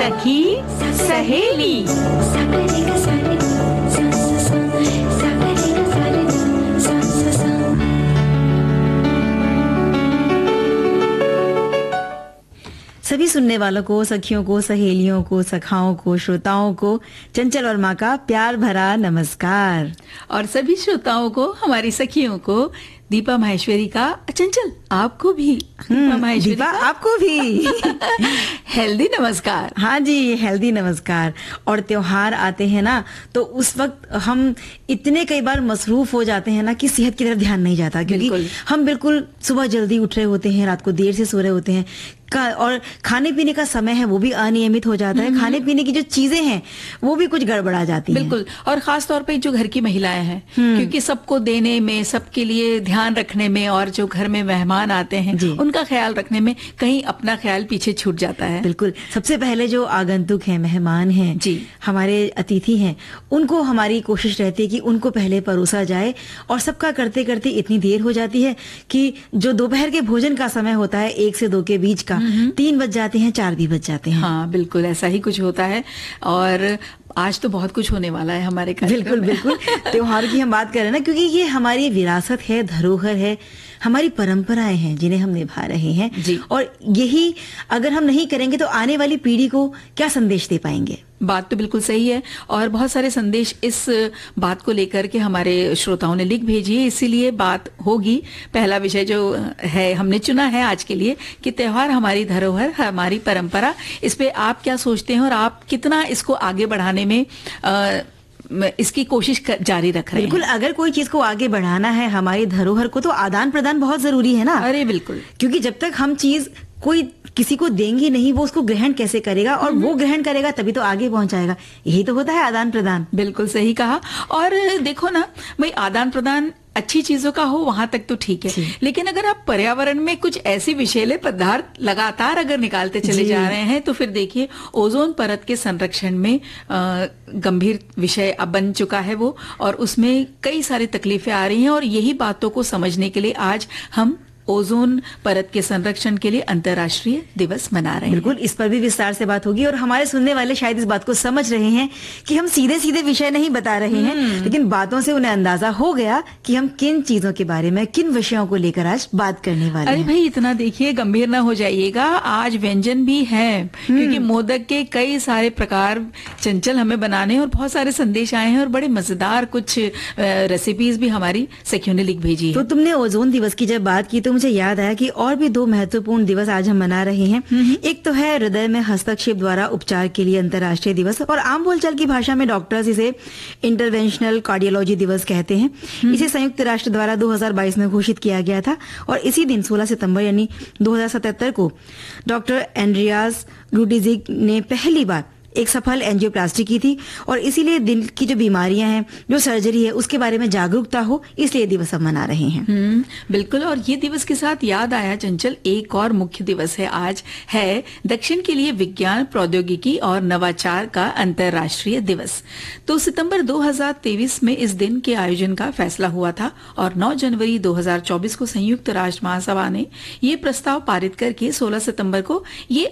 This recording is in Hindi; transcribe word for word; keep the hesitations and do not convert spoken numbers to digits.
सखी सहेली। सभी सुनने वालों को, सखियों को, सहेलियों को, सखाओं को, श्रोताओं को चंचल और माँ का प्यार भरा नमस्कार। और सभी श्रोताओं को, हमारी सखियों को दीपा माहेश्वरी का, चंचल आपको भी दीपा माहेश्वरी दीपा आपको भी हेल्दी नमस्कार। हाँ जी, हेल्दी नमस्कार। और त्योहार आते हैं ना, तो उस वक्त हम इतने कई बार मसरूफ हो जाते हैं ना कि सेहत की तरफ ध्यान नहीं जाता, क्योंकि हम बिल्कुल सुबह जल्दी उठ रहे होते हैं, रात को देर से सो रहे होते हैं का, और खाने पीने का समय है वो भी अनियमित हो जाता है। खाने पीने की जो चीजें हैं वो भी कुछ गड़बड़ा जाती हैं। बिल्कुल। और खास तौर पे जो घर की महिलाएं हैं, क्योंकि सबको देने में, सबके लिए ध्यान रखने में, और जो घर में मेहमान आते हैं उनका ख्याल रखने में कहीं अपना ख्याल पीछे छूट जाता है। बिल्कुल। सबसे पहले जो आगंतुक हैं, मेहमान हैं जी, हमारे अतिथि हैं, उनको हमारी कोशिश रहती है कि उनको पहले परोसा जाए। और सबका करते करते इतनी देर हो जाती है कि जो दोपहर के भोजन का समय होता है एक से दो के बीच का, तीन बज जाते हैं, चार भी बज जाते हैं। हाँ बिल्कुल, ऐसा ही कुछ होता है। और आज तो बहुत कुछ होने वाला है हमारे कार्यक्रम बिल्कुल बिल्कुल। त्योहार की हम बात करें ना, क्योंकि ये हमारी विरासत है, धरोहर है, हमारी परंपराएं हैं जिन्हें हम निभा रहे हैं जी। और यही अगर हम नहीं करेंगे तो आने वाली पीढ़ी को क्या संदेश दे पाएंगे? बात तो बिल्कुल सही है। और बहुत सारे संदेश इस बात को लेकर के हमारे श्रोताओं ने लिख भेजी है, इसीलिए बात होगी। पहला विषय जो है हमने चुना है आज के लिए कि त्योहार हमारी धरोहर, हमारी परंपरा, इस पे आप क्या सोचते हैं और आप कितना इसको आगे बढ़ाने में आ, इसकी कोशिश जारी रख रहे हैं? बिल्कुल। अगर कोई चीज को आगे बढ़ाना है, हमारी धरोहर को, तो आदान प्रदान बहुत जरूरी है ना। अरे बिल्कुल। क्योंकि जब तक हम चीज कोई किसी को देंगे नहीं, वो उसको ग्रहण कैसे करेगा, और वो ग्रहण करेगा तभी तो आगे पहुंचाएगा। यही तो होता है आदान प्रदान। बिल्कुल सही कहा। और देखो ना भाई, आदान प्रदान अच्छी चीजों का हो वहां तक तो ठीक है, लेकिन अगर आप पर्यावरण में कुछ ऐसी विषैले पदार्थ लगातार अगर निकालते चले जा रहे हैं, तो फिर देखिए ओजोन परत के संरक्षण में गंभीर विषय अब बन चुका है वो, और उसमें कई सारी तकलीफें आ रही हैं। और यही बातों को समझने के लिए आज हम ओजोन परत के संरक्षण के लिए अंतर्राष्ट्रीय दिवस मना रहे हैं। बिल्कुल, इस पर भी विस्तार से बात होगी। और हमारे सुनने वाले शायद इस बात को समझ रहे हैं कि हम सीधे सीधे विषय नहीं बता रहे हैं, लेकिन बातों से उन्हें अंदाजा हो गया कि हम किन चीजों के बारे में, किन विषयों को लेकर आज बात करने वाले हैं। अरे भाई, इतना देखिए गंभीर ना हो जाइएगा, आज व्यंजन भी है, क्योंकि मोदक के कई सारे प्रकार चंचल हमें बनाने हैं, और बहुत सारे संदेश आए हैं, और बड़े मजेदार कुछ रेसिपीज भी हमारी सखियों ने लिख भेजी है। तो तुमने ओजोन दिवस की जब बात की तो मुझे याद आया कि और भी दो महत्वपूर्ण दिवस आज हम मना रहे हैं। एक तो है हृदय में हस्तक्षेप द्वारा उपचार के लिए अंतर्राष्ट्रीय दिवस, और आम बोलचाल की भाषा में डॉक्टर्स इसे इंटरवेंशनल कार्डियोलॉजी दिवस कहते हैं। इसे संयुक्त राष्ट्र द्वारा दो हज़ार बाईस में घोषित किया गया था, और इसी दिन सोलह सितंबर यानी दो हज़ार सतहत्तर को डॉक्टर एंड्रियास लुडिजिग ने पहली बार एक सफल एंजियोप्लास्टी की थी। और इसीलिए दिल की जो बीमारियां हैं, जो सर्जरी है, उसके बारे में जागरूकता हो, इसलिए दिवस हम मना रहे हैं। हम्म, बिल्कुल। और ये दिवस के साथ याद आया चंचल, एक और मुख्य दिवस है आज, है दक्षिण के लिए विज्ञान, प्रौद्योगिकी और नवाचार का अंतर्राष्ट्रीय दिवस। तो सितंबर दो हज़ार तेईस में इस दिन के आयोजन का फैसला हुआ था, और नौ जनवरी दो हज़ार चौबीस को संयुक्त राष्ट्र महासभा ने ये प्रस्ताव पारित करके सोलह सितंबर को ये